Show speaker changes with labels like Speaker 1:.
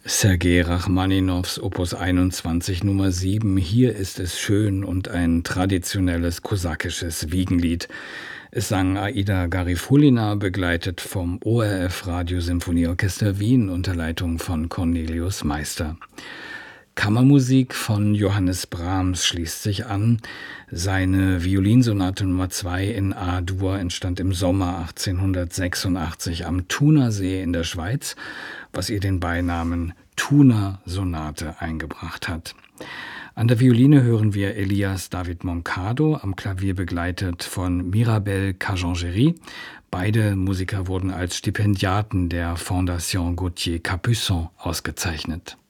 Speaker 1: Sergei Rachmaninows Opus 21 Nummer 7. Hier ist es schön und ein traditionelles kosakisches Wiegenlied. Es sang Aida Garifulina, begleitet vom ORF Radiosymphonieorchester Wien unter Leitung von Cornelius Meister. Kammermusik von Johannes Brahms schließt sich an. Seine Violinsonate Nummer 2 in A-Dur entstand im Sommer 1886 am Thunersee in der Schweiz, was ihr den Beinamen Thuner-Sonate eingebracht hat. An der Violine hören wir Elias David Moncado, am Klavier begleitet von Mirabel Cajangeri. Beide Musiker wurden als Stipendiaten der Fondation Gauthier Capuçon ausgezeichnet.